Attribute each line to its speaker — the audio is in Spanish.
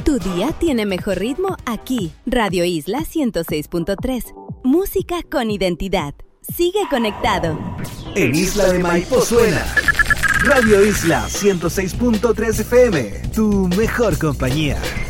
Speaker 1: Tu día tiene mejor ritmo aquí. Radio Isla 106.3. Música con identidad. Sigue conectado.
Speaker 2: En Isla de Maipo suena Radio Isla 106.3 FM, tu mejor compañía.